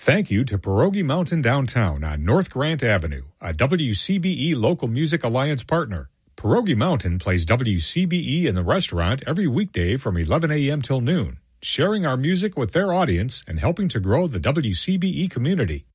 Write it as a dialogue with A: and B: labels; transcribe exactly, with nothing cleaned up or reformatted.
A: Thank you to Pierogi Mountain Downtown on North Grant Avenue, a W C B E Local Music Alliance partner. Pierogi Mountain plays W C B E in the restaurant every weekday from eleven a.m. till noon, sharing our music with their audience and helping to grow the W C B E community.